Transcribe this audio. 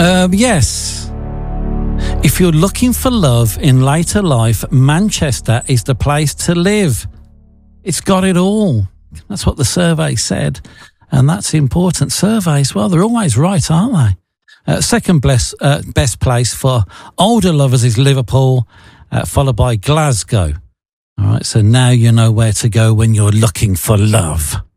Yes. If you're looking for love in later life, Manchester is the place to live. It's got it all. That's what the survey said. And that's important. Surveys, well, they're always right, aren't they? Second best place for older lovers is Liverpool, followed by Glasgow. All right, so now you know where to go when you're looking for love.